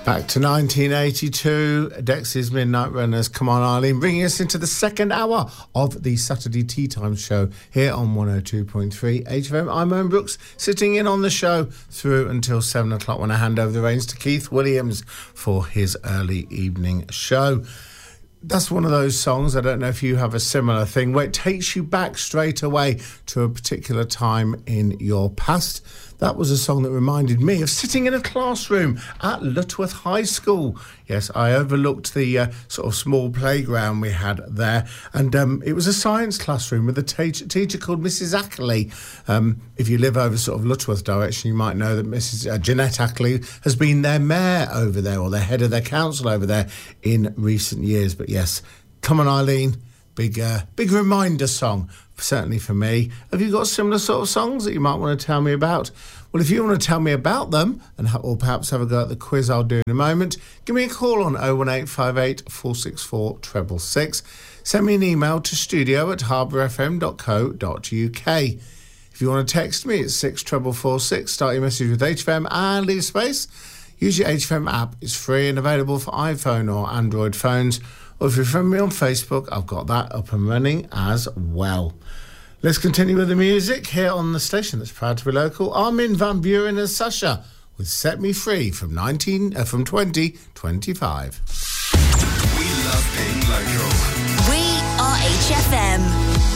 Back to 1982, Dexys Midnight Runners, Come On Arlene, bringing us into the second hour of the Saturday Tea Time show here on 102.3 HFM. I'm Owen Brooks, sitting in on the show through until 7 o'clock when I hand over the reins to Keith Williams for his early evening show. That's one of those songs, I don't know if you have a similar thing, where it takes you back straight away to a particular time in your past. That was a song that reminded me of sitting in a classroom at Lutworth High School. Yes, I overlooked the sort of small playground we had there, and it was a science classroom with a teacher called Mrs. Ackley. If you live over sort of Lutworth direction, you might know that Mrs. Jeanette Ackley has been their mayor over there, or their head of their council over there in recent years. But yes, Come On Eileen, big reminder song, certainly for me. Have you got similar sort of songs that you might want to tell me about? Well, if you want to tell me about them, or perhaps have a go at the quiz I'll do in a moment, give me a call on 01858 464 666. Send me an email to studio@harbourfm.co.uk. If you want to text me, it's 64446. Start your message with HFM and leave space. Use your HFM app. It's free and available for iPhone or Android phones. Or if you're from me on Facebook, I've got that up and running as well. Let's continue with the music here on the station that's proud to be local. Armin van Buuren and Sasha with Set Me Free from 2025. We love being local. We are HFM.